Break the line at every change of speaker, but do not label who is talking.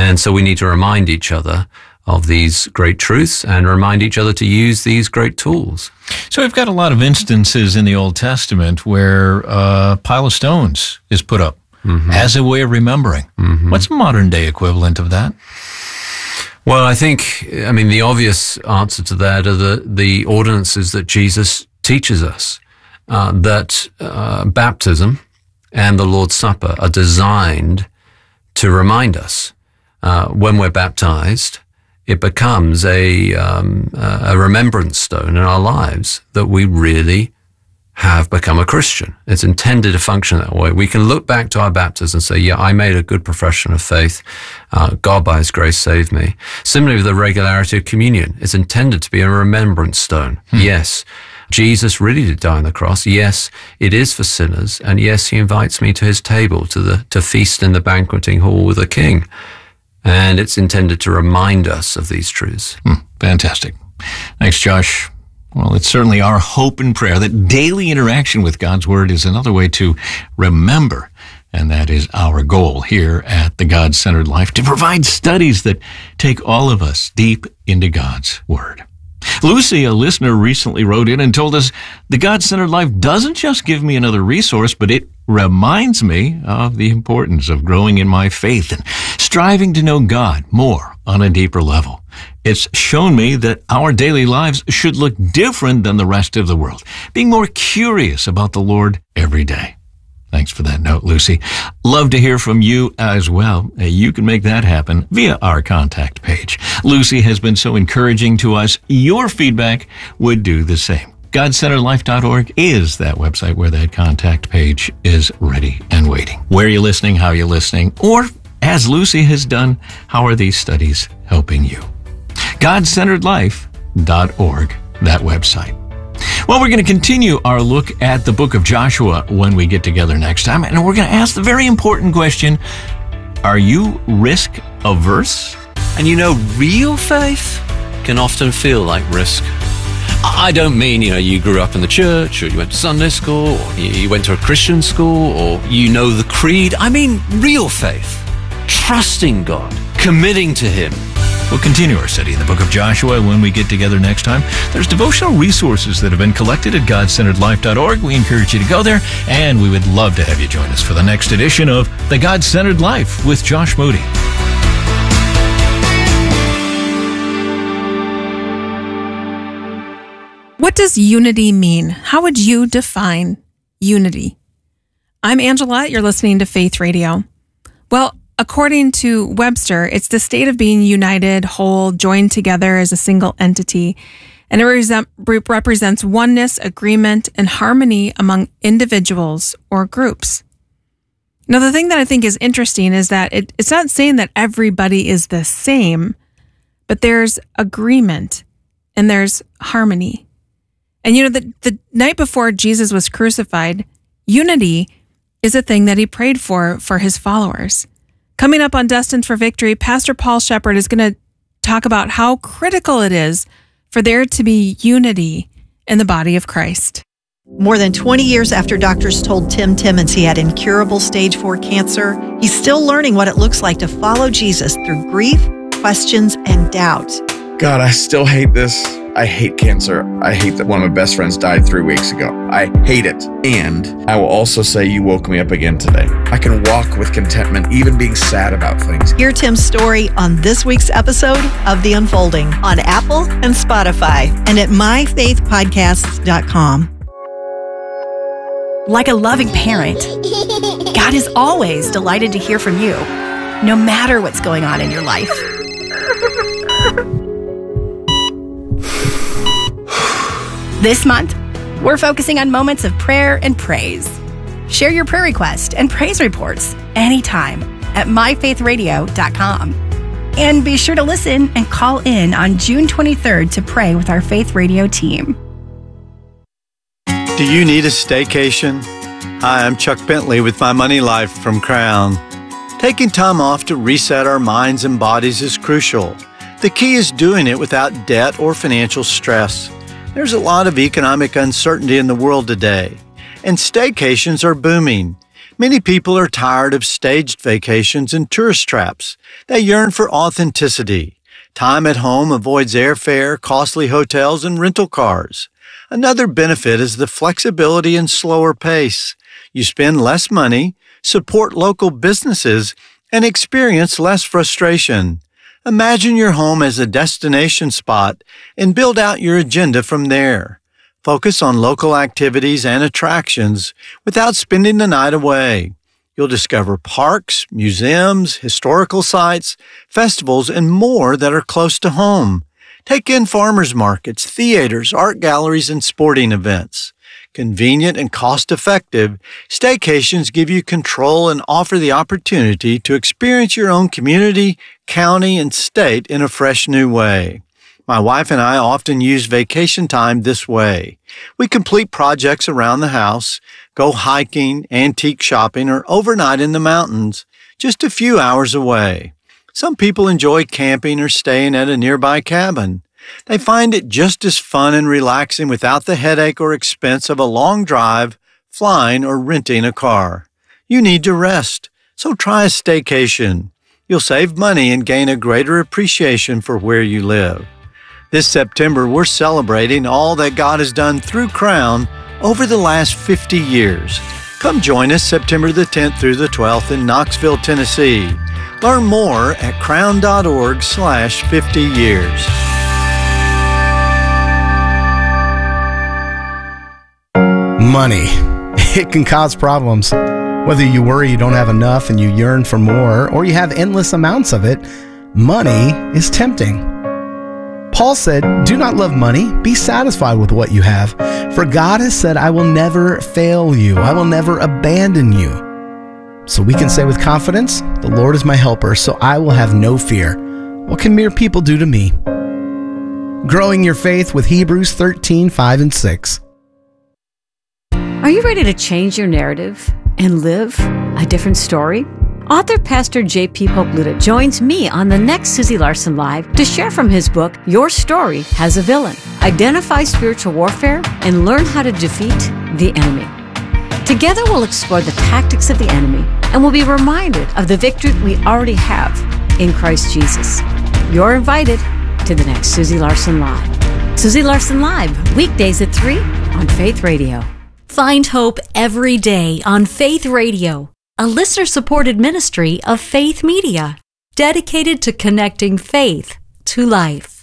And so we need to remind each other of these great truths and remind each other to use these great tools.
So we've got a lot of instances in the Old Testament where a pile of stones is put up as a way of remembering. What's the modern day equivalent of that?
Well, I mean, the obvious answer to that are the ordinances that Jesus teaches us, that baptism and the Lord's Supper are designed to remind us when we're baptized. It becomes a remembrance stone in our lives that we really have become a Christian. It's intended to function that way. We can look back to our baptism and say, yeah, I made a good profession of faith. God by His grace saved me. Similarly with the regularity of communion, it's intended to be a remembrance stone. Yes, Jesus really did die on the cross. Yes, it is for sinners. And yes, He invites me to His table, to feast in the banqueting hall with the King. And it's intended to remind us of these truths.
Fantastic. Thanks, Josh. Well, it's certainly our hope and prayer that daily interaction with God's Word is another way to remember. And that is our goal here at the God-Centered Life, to provide studies that take all of us deep into God's Word. Lucy, a listener, recently wrote in and told us the God-Centered Life doesn't just give me another resource, but it reminds me of the importance of growing in my faith and striving to know God more on a deeper level. It's shown me that our daily lives should look different than the rest of the world, being more curious about the Lord every day. Thanks for that note, Lucy. Love to hear from you as well. You can make that happen via our contact page. Lucy has been so encouraging to us. Your feedback would do the same. GodCenteredLife.org is that website where that contact page is ready and waiting. Where are you listening? How are you listening? Or, as Lucy has done, how are these studies helping you? GodCenteredLife.org, that website. Well, we're going to continue our look at the book of Joshua when we get together next time, and we're going to ask the very important question, are you risk averse?
And real faith can often feel like risk. I don't mean, you grew up in the church, or you went to Sunday school, or you went to a Christian school, or the creed. I mean real faith, trusting God, committing to Him.
We'll continue our study in the book of Joshua when we get together next time. There's devotional resources that have been collected at GodCenteredLife.org. We encourage you to go there, and we would love to have you join us for the next edition of The God-Centered Life with Josh Moody.
What does unity mean? How would you define unity? I'm Angela. You're listening to Faith Radio. Well, according to Webster, it's the state of being united, whole, joined together as a single entity, and it represents oneness, agreement, and harmony among individuals or groups. Now, the thing that I think is interesting is that it's not saying that everybody is the same, but there's agreement and there's harmony. And the night before Jesus was crucified, unity is a thing that He prayed for His followers. Coming up on Destined for Victory, Pastor Paul Shepard is going to talk about how critical it is for there to be unity in the body of Christ.
More than 20 years after doctors told Tim Timmons he had incurable stage 4 cancer, he's still learning what it looks like to follow Jesus through grief, questions, and doubt.
God, I still hate this. I hate cancer. I hate that one of my best friends died 3 weeks ago. I hate it. And I will also say you woke me up again today. I can walk with contentment, even being sad about things.
Hear Tim's story on this week's episode of The Unfolding on Apple and Spotify and at myfaithpodcasts.com.
Like a loving parent, God is always delighted to hear from you, no matter what's going on in your life. This month, we're focusing on moments of prayer and praise. Share your prayer request and praise reports anytime at myfaithradio.com. And be sure to listen and call in on June 23rd to pray with our Faith Radio team.
Do you need a staycation? Hi, I'm Chuck Bentley with My Money Life from Crown. Taking time off to reset our minds and bodies is crucial. The key is doing it without debt or financial stress. There's a lot of economic uncertainty in the world today, and staycations are booming. Many people are tired of staged vacations and tourist traps. They yearn for authenticity. Time at home avoids airfare, costly hotels, and rental cars. Another benefit is the flexibility and slower pace. You spend less money, support local businesses, and experience less frustration. Imagine your home as a destination spot and build out your agenda from there. Focus on local activities and attractions without spending the night away. You'll discover parks, museums, historical sites, festivals, and more that are close to home. Take in farmers markets, theaters, art galleries, and sporting events. Convenient and cost-effective, staycations give you control and offer the opportunity to experience your own community, county, and state in a fresh new way. My wife and I often use vacation time this way. We complete projects around the house, go hiking, antique shopping, or overnight in the mountains, just a few hours away. Some people enjoy camping or staying at a nearby cabin. They find it just as fun and relaxing without the headache or expense of a long drive, flying, or renting a car. You need to rest, so try a staycation. You'll save money and gain a greater appreciation for where you live. This September, we're celebrating all that God has done through Crown over the last 50 years. Come join us September the 10th through the 12th in Knoxville, Tennessee. Learn more at crown.org/50 years.
Money. It can cause problems. Whether you worry you don't have enough and you yearn for more, or you have endless amounts of it, money is tempting. Paul said, "Do not love money. Be satisfied with what you have. For God has said, I will never fail you. I will never abandon you." So we can say with confidence, "The Lord is my helper, so I will have no fear. What can mere people do to me?" Growing your faith with Hebrews 13:5 and 6.
Are you ready to change your narrative and live a different story? Author Pastor J.P. Poplita joins me on the next Susie Larson Live to share from his book, Your Story Has a Villain. Identify spiritual warfare and learn how to defeat the enemy. Together we'll explore the tactics of the enemy and we'll be reminded of the victory we already have in Christ Jesus. You're invited to the next Susie Larson Live. Susie Larson Live, weekdays at 3 on Faith Radio.
Find hope every day on Faith Radio, a listener-supported ministry of Faith Media, dedicated to connecting faith to life.